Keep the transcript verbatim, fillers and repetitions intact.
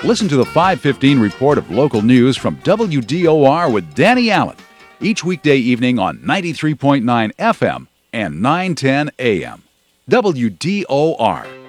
Listen to the five fifteen report of local news from W D O R with Danny Allen each weekday evening on ninety-three point nine F M and nine ten A M. W D O R.